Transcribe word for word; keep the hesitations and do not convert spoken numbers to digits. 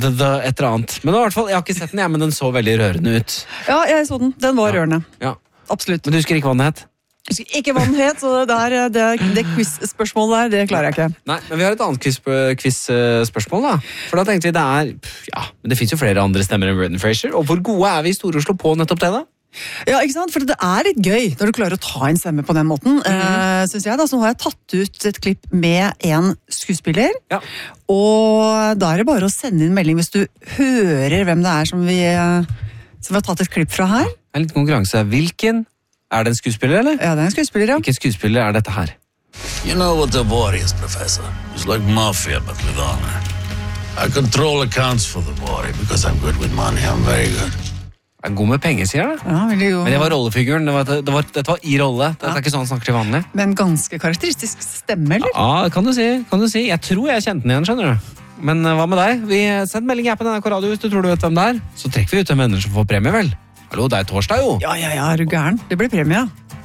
The, the, et eller annet. Men i hvert fall, jeg har ikke sett den, jeg, men den så veldig rørende ut. Ja, jeg så den. Den var ja. rørende. Ja. Absolutt. Men du husker ikke hva den het? Jeg husker ikke hva den het, så det, der, det, det quiz-spørsmålet der, det klarer jeg ikke. Nei, men vi har et annet quiz-spørsmål da. For da tenkte vi det er, ja, men det finnes jo flere andre stemmer enn Brendan Fraser. Og hvor gode er vi i Store-Oslo på nettopp det da? Ja, ikke sant? For det er litt gøy når du klarer å ta en stemme på den måten, mm. uh, synes jeg da. Så nå har jeg tatt ut et klipp med en skuespiller, ja. og da er det bare å sende inn melding hvis du hører hvem det er som vi, uh, som vi har tatt et klipp fra her. En liten konkurranse. Hvilken? Er det en skuespiller, eller? Ja, det er en skuespiller, ja. Hvilken skuespiller er dette her? You know what the war is, Professor? It's like mafia, but with honor. I control accounts for the war because I'm good with money. I'm very good. Jeg er god med penger, sier jeg da. Ja, veldig god. Men det var rollefiguren. Det var, det var, dette var i rolle. Dette ja. er ikke sånn han snakker til vanlig. Men ganske karakteristisk stemme, eller? Ja, det kan du si. Kan du si. Jeg tror jeg kjente den igjen, skjønner du. Men uh, hva med deg? Vi sender melding i appen N R K Radio hvis du tror du vet hvem det er. Så trekker vi ut en venner som får premie, vel? Hallo, det er torsdag jo. Ja, ja, ja, er du gæren? Det blir premie, ja.